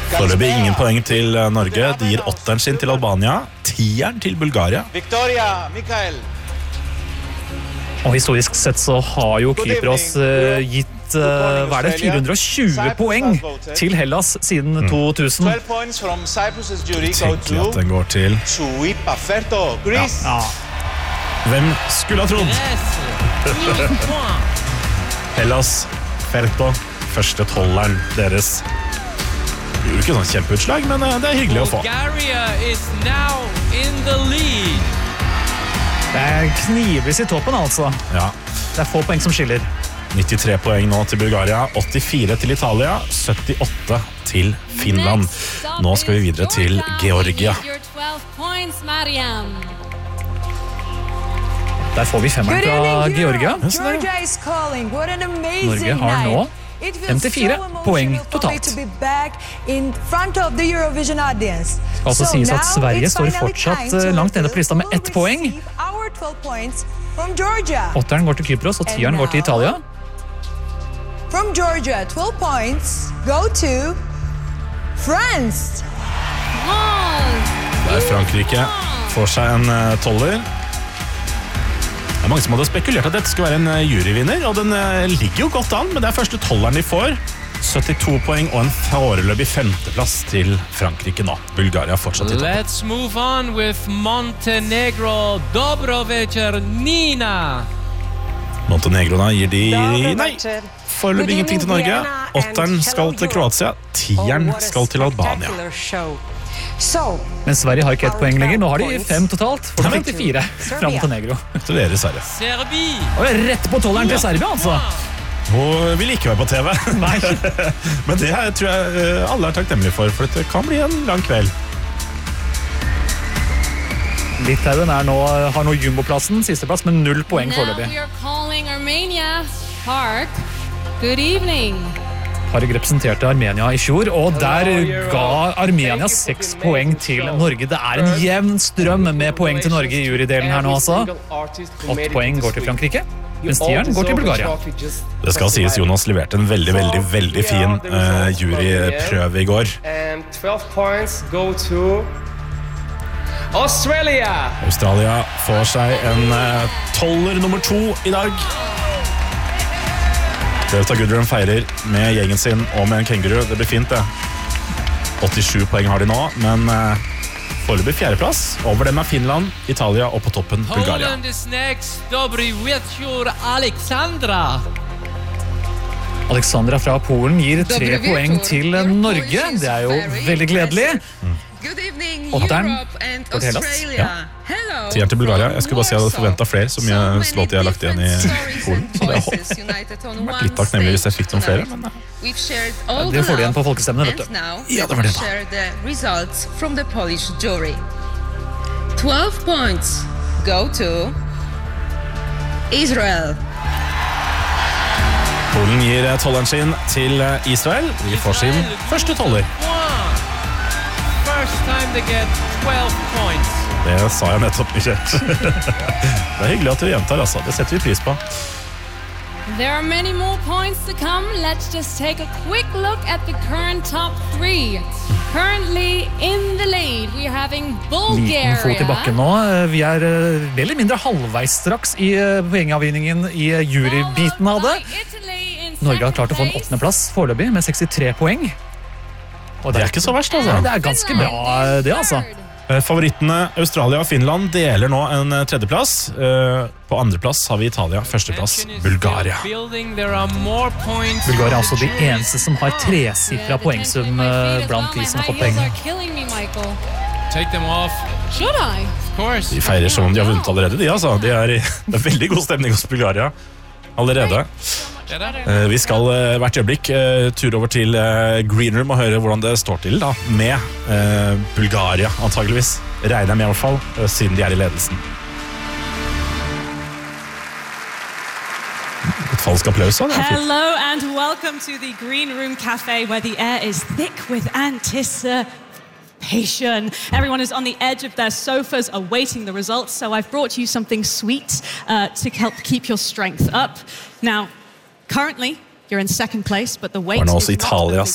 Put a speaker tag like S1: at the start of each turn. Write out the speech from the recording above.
S1: Foreløpig ingen poeng til Norge. De gir 8-eren sin til Albania, 10-eren til Bulgaria.
S2: Og historisk sett så har jo Kypros gitt hva det, 420 poeng til Hellas siden 2000.
S1: Tenker at den går til Hvem skulle ha trodd? Hellas, Ferto, første 12-eren deres. Det gjorde ikke sånn kjempeutslag, men det hyggelig å få.
S3: Bulgaria is now in the lead.
S2: Det knives i toppen, altså.
S1: Ja.
S2: Det få poeng som skiller.
S1: 93 poeng nå til Bulgaria, 84 til Italia, 78 til Finland. Nå skal vi videre til Georgia.
S2: Der får vi 5 fra Georgia. Norge har nå 54 poeng totalt. Det skal altså sies at Sverige står fortsatt langt nede på lista med 1 poeng. 8-eren går til Kypros, og 10-eren går til Italia.
S4: From Georgia, 12 points go to France.
S1: Der Frankrike får seg en 12-er. Det mange som hadde spekulert at dette skulle være en juryvinner, og den ligger jo godt an, men det første 12-eren de får. 72 poeng og en foreløpig 5.-plass til Frankrike nå. Bulgaria fortsatt i toppen.
S3: Let's move on with Montenegro. Dobrovecher Nina.
S1: Montenegro da gir de... Nei, foreløpig ingenting til Norge. 8-eren skal til Kroatia, 10-eren skal til Albania.
S2: Men Sverige har ikke 1 poeng lenger. Nå har de 5 totalt, for 54 fra Montenegro.
S1: Gratulerer, Sverige.
S3: Serbia.
S2: Og rett på 12-eren til Serbia, altså.
S1: Hun vil ikke være på TV.
S2: Nei.
S1: Men det her tror jeg alle er takknemlige for det kan bli en lang kveld.
S2: Litauen har nå jumboplassen, siste plass, med 0 poeng foreløpig.
S5: Good evening.
S2: Park representerte Armenia i fjor, og der ga Armenia 6 poeng til Norge. Det en jevn strøm med poeng til Norge i jurydelen her nå, altså. 8 poeng går til Frankrike, mens 10-eren går til Bulgaria.
S1: Det skal sies, Jonas leverte en veldig fin juryprøve i går.
S6: 12 points go to Australia.
S1: Australia får seg en 12-er nummer 2 i dag. Delta Goodrun feirer med gjengen sin og med en kenguru. Det blir fint, det. 87 poeng har de nå, men foreløpig 4.-plass. Over dem Finland, Italia og på toppen Bulgaria.
S3: Poland is next. Dobrovecher Alexandra.
S2: Alexandra fra Polen gir 3 poeng til Norge. Det jo veldig gledelig. 8-eren går til Hellas.
S1: Ja. 10-eren til Bulgaria. Jeg skulle bare si at jeg hadde forventet flere så mye slått jeg har lagt igjen i Polen. Så det har vært litt takknemlig hvis jeg fikk noen flere, men
S2: det får du igjen på folkestemmene, vet du.
S1: Ja, det var det da.
S4: 12 points go to Israel.
S1: Polen gir 12-eren sin til Israel. De får sin første 12-er.
S3: First time they get 12 points.
S1: Det sa jeg nettopp, Michelle. Det hyggelig at du gjentar, altså. Det setter vi pris på.
S5: There are many more points to come. Let's just take a quick look at the current top 3. Currently in the lead, we are having Bulgaria.
S2: Liten fot i bakken nå. Vi vel eller mindre halvveis straks i poengavvinningen i jurybiten av det. Norge har klart å få en 8.-plass foreløpig med 63 poeng.
S1: Og det ikke så verst, altså.
S2: Det ganske bra, det, altså.
S1: Favorittene Australia og Finland deler nå en 3.-plass. På 2.-plass har vi Italia, 1.-plass Bulgaria.
S2: Bulgaria altså de eneste som har 3-sifra poengsum blant de som har fått poeng.
S1: De feirer som om de har vunnet allerede, de altså. Det er veldig god stemning hos Bulgaria allerede. Vi skal hvert øyeblikk ture over til Green Room og høre hvordan det står til da, med Bulgaria, antageligvis. Regner jeg med i hvert fall, siden de i ledelsen. Et falsk applaus.
S7: Hello and welcome to the Green Room Cafe, where the air is thick with anticipation. Everyone is on the edge of their sofas awaiting the results, so I've brought you something sweet to help keep your strength up. Now, currently, you're in second place, but the wait is
S1: Italias